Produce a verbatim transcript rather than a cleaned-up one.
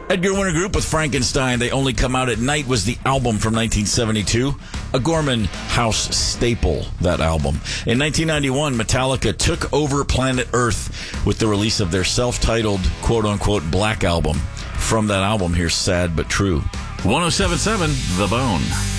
Edgar Winter Group with Frankenstein, They Only Come Out at Night was the album from nineteen seventy-two. A Gorman House staple, that album. In nineteen ninety-one, Metallica took over planet Earth with the release of their self-titled, quote-unquote, Black Album. From that album, here's Sad But True. one oh seven point seven The Bone.